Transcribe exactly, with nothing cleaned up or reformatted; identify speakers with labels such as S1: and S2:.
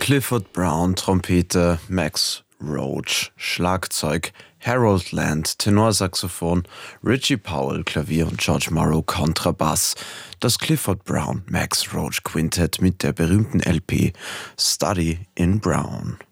S1: Clifford Brown, Trompete, Max Roach, Schlagzeug, Harold Land, Tenorsaxophon, Richie Powell, Klavier und George Morrow, Kontrabass. Das Clifford Brown Max Roach Quintett mit der berühmten L P Study in Brown.